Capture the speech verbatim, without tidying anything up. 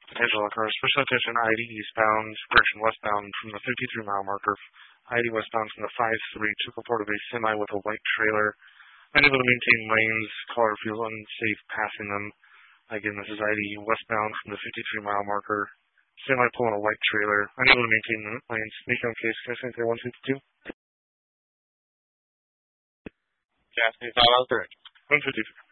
Angela car, special attention I D eastbound, correction westbound from the fifty-three mile marker. I D westbound from the five three took report of a semi with a white trailer. Unable to maintain lanes, caller feels unsafe passing them. Again, this is I D westbound from the fifty-three mile marker. Semi pulling a white trailer. Unable to maintain lanes. Nikon case, can I one fifty-two? Jasmine five oh three. one fifty-two.